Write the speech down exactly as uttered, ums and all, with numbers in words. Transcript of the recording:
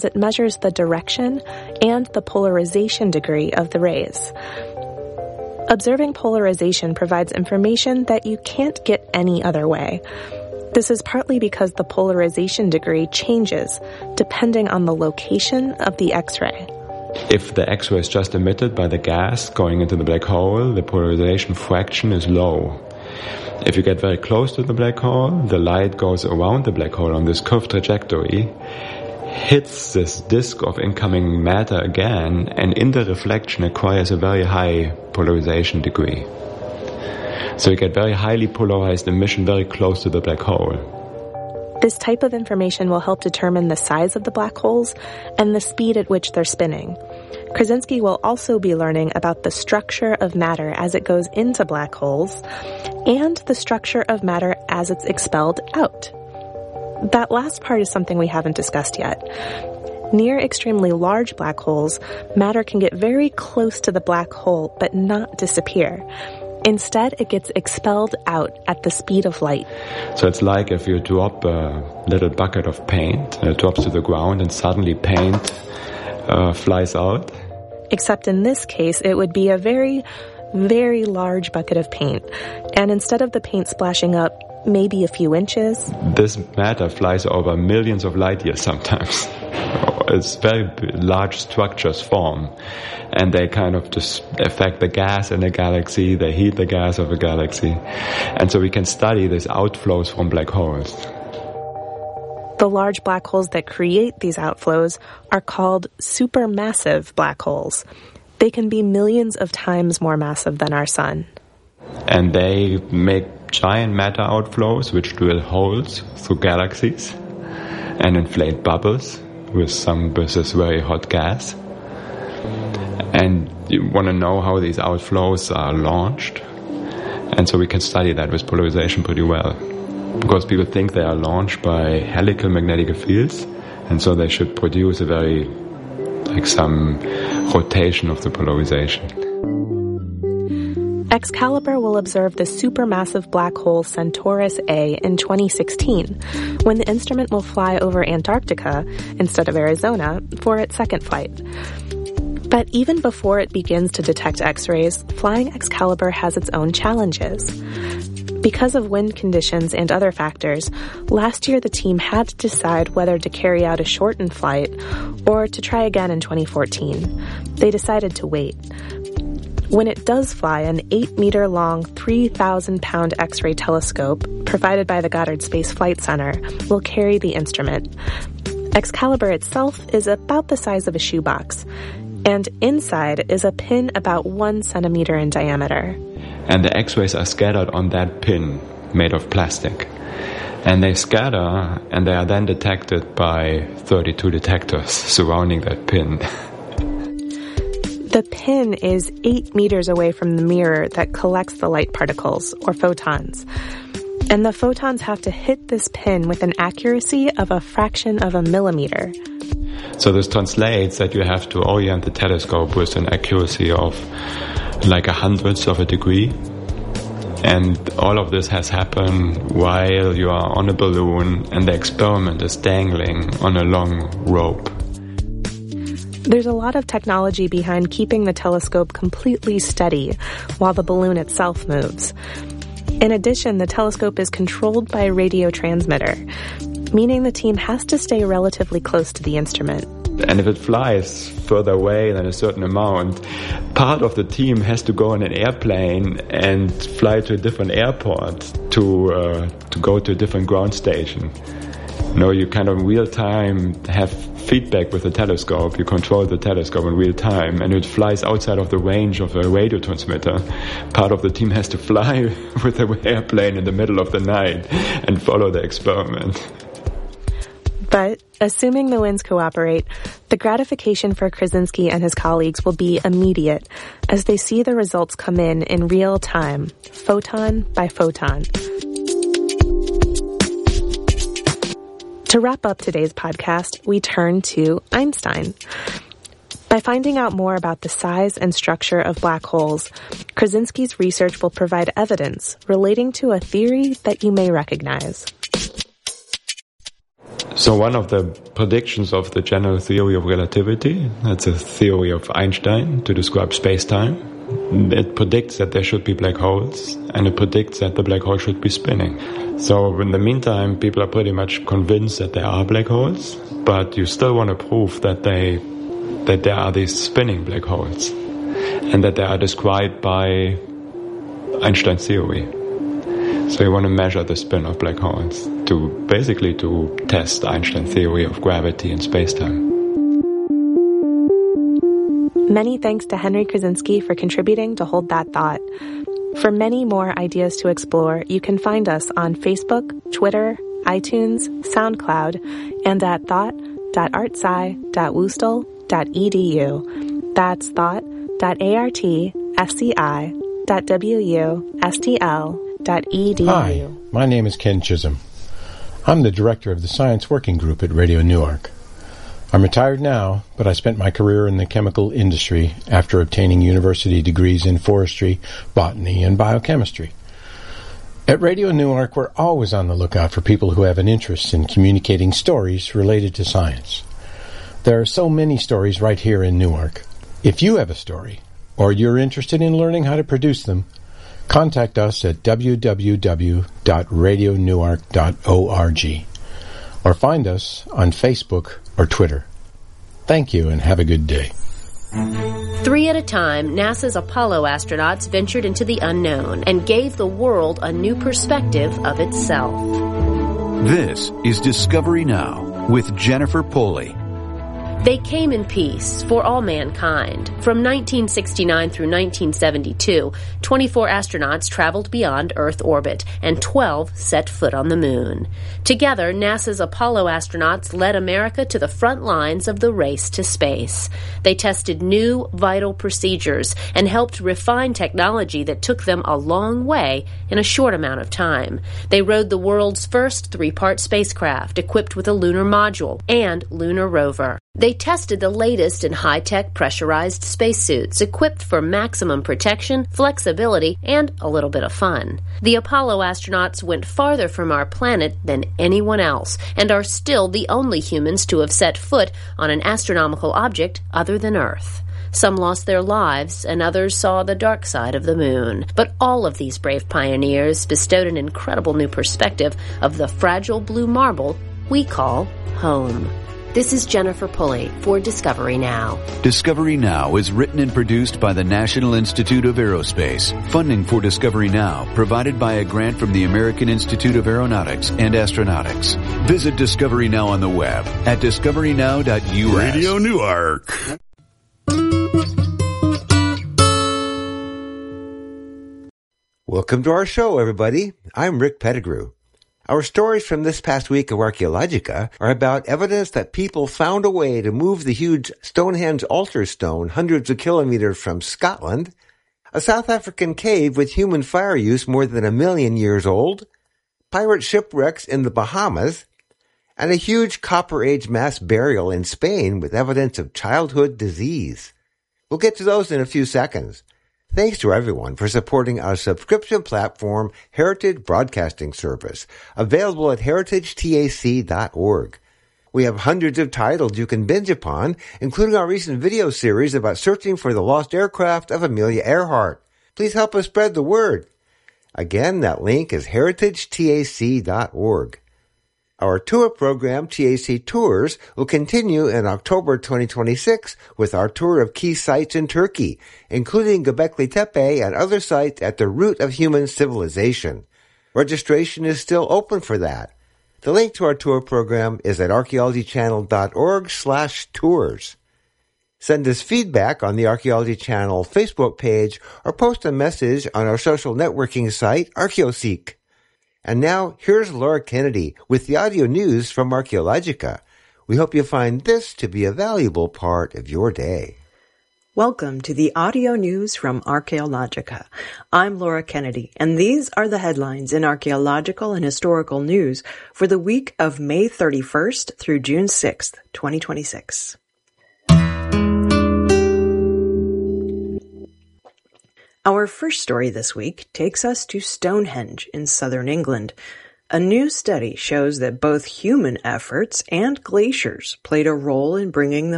It measures the direction and the polarization degree of the rays. Observing polarization provides information that you can't get any other way. This is partly because the polarization degree changes depending on the location of the X-ray. If the X-ray is just emitted by the gas going into the black hole, the polarization fraction is low. If you get very close to the black hole, the light goes around the black hole on this curved trajectory, hits this disk of incoming matter again, and in the reflection acquires a very high polarization degree. So you get very highly polarized emission very close to the black hole. This type of information will help determine the size of the black holes and the speed at which they're spinning. Krasinski will also be learning about the structure of matter as it goes into black holes and the structure of matter as it's expelled out. That last part is something we haven't discussed yet. Near extremely large black holes, matter can get very close to the black hole but not disappear. Instead, it gets expelled out at the speed of light. So it's like if you drop a little bucket of paint, and it drops to the ground, and suddenly paint uh, flies out. Except in this case, it would be a very, very large bucket of paint. And instead of the paint splashing up maybe a few inches, this matter flies over millions of light years sometimes. It's very large structures form, and they kind of just affect the gas in a galaxy, they heat the gas of a galaxy, and so we can study these outflows from black holes. The large black holes that create these outflows are called supermassive black holes. They can be millions of times more massive than our sun. And they make giant matter outflows which drill holes through galaxies and inflate bubbles with some with this very hot gas. And you want to know how these outflows are launched. And so we can study that with polarization pretty well. Because people think they are launched by helical magnetic fields, and so they should produce a very, like some rotation of the polarization. Excalibur will observe the supermassive black hole Centaurus A in twenty sixteen, when the instrument will fly over Antarctica instead of Arizona for its second flight. But even before it begins to detect X-rays, flying Excalibur has its own challenges. Because of wind conditions and other factors, last year the team had to decide whether to carry out a shortened flight or to try again in twenty fourteen. They decided to wait. When it does fly, an eight-meter-long, three thousand pound X-ray telescope, provided by the Goddard Space Flight Center, will carry the instrument. Excalibur itself is about the size of a shoebox, and inside is a pin about one centimeter in diameter. And the X-rays are scattered on that pin made of plastic. And they scatter, and they are then detected by thirty-two detectors surrounding that pin. The pin is eight meters away from the mirror that collects the light particles, or photons. And the photons have to hit this pin with an accuracy of a fraction of a millimeter. So this translates that you have to orient the telescope with an accuracy of like a hundredth of a degree. And all of this has happened while you are on a balloon and the experiment is dangling on a long rope. There's a lot of technology behind keeping the telescope completely steady while the balloon itself moves. In addition, the telescope is controlled by a radio transmitter, meaning the team has to stay relatively close to the instrument. And if it flies further away than a certain amount, part of the team has to go on an airplane and fly to a different airport to uh, to go to a different ground station. You know, you kind of in real time have feedback with the telescope. You control the telescope in real time, and it flies outside of the range of a radio transmitter. Part of the team has to fly with the airplane in the middle of the night and follow the experiment. But, assuming the winds cooperate, the gratification for Krasinski and his colleagues will be immediate as they see the results come in in real time, photon by photon. To wrap up today's podcast, we turn to Einstein. By finding out more about the size and structure of black holes, Krasinski's research will provide evidence relating to a theory that you may recognize. So one of the predictions of the general theory of relativity, that's a theory of Einstein to describe space-time, it predicts that there should be black holes, and it predicts that the black hole should be spinning. So in the meantime, people are pretty much convinced that there are black holes, but you still want to prove that they that there are these spinning black holes, and that they are described by Einstein's theory. So you want to measure the spin of black holes to basically to test Einstein's theory of gravity and space-time. Many thanks to Henry Krasinski for contributing to Hold That Thought. For many more ideas to explore, you can find us on Facebook, Twitter, iTunes, SoundCloud, and at thought dot artsci dot woostel dot e d u. That's thought dot artsci dot w u s t l dot e d u. Hi, my name is Ken Chisholm. I'm the director of the Science Working Group at Radio Newark. I'm retired now, but I spent my career in the chemical industry after obtaining university degrees in forestry, botany, and biochemistry. At Radio Newark, we're always on the lookout for people who have an interest in communicating stories related to science. There are so many stories right here in Newark. If you have a story, or you're interested in learning how to produce them, contact us at w w w dot radio newark dot org or find us on Facebook or Twitter. Thank you and have a good day. Three at a time, NASA's Apollo astronauts ventured into the unknown and gave the world a new perspective of itself. This is Discovery Now with Jennifer Pulley. They came in peace for all mankind. From nineteen sixty-nine through nineteen seventy-two, twenty-four astronauts traveled beyond Earth orbit, and twelve set foot on the moon. Together, NASA's Apollo astronauts led America to the front lines of the race to space. They tested new, vital procedures and helped refine technology that took them a long way in a short amount of time. They rode the world's first three-part spacecraft, equipped with a lunar module and lunar rover. They tested the latest in high-tech pressurized spacesuits equipped for maximum protection, flexibility, and a little bit of fun. The Apollo astronauts went farther from our planet than anyone else and are still the only humans to have set foot on an astronomical object other than Earth. Some lost their lives, and others saw the dark side of the moon. But all of these brave pioneers bestowed an incredible new perspective of the fragile blue marble we call home. This is Jennifer Pulley for Discovery Now. Discovery Now is written and produced by the National Institute of Aerospace. Funding for Discovery Now provided by a grant from the American Institute of Aeronautics and Astronautics. Visit Discovery Now on the web at discovery now dot u s. Radio Newark. Welcome to our show, everybody. I'm Rick Pettigrew. Our stories from this past week of Archaeologica are about evidence that people found a way to move the huge Stonehenge altar stone hundreds of kilometers from Scotland, a South African cave with human fire use more than a million years old, pirate shipwrecks in the Bahamas, and a huge Copper Age mass burial in Spain with evidence of childhood disease. We'll get to those in a few seconds. Thanks to everyone for supporting our subscription platform, Heritage Broadcasting Service, available at heritage tac dot org. We have hundreds of titles you can binge upon, including our recent video series about searching for the lost aircraft of Amelia Earhart. Please help us spread the word. Again, that link is heritage tac dot org. Our tour program, T A C Tours, will continue in October twenty twenty-six with our tour of key sites in Turkey, including Göbekli Tepe and other sites at the root of human civilization. Registration is still open for that. The link to our tour program is at archaeology channel dot org slash tours. Send us feedback on the Archaeology Channel Facebook page or post a message on our social networking site, ArchaeoSeek. And now, here's Laura Kennedy with the audio news from Archaeologica. We hope you find this to be a valuable part of your day. Welcome to the audio news from Archaeologica. I'm Laura Kennedy, and these are the headlines in archaeological and historical news for the week of May thirty-first through June sixth, twenty twenty-six. Our first story this week takes us to Stonehenge in southern England. A new study shows that both human efforts and glaciers played a role in bringing the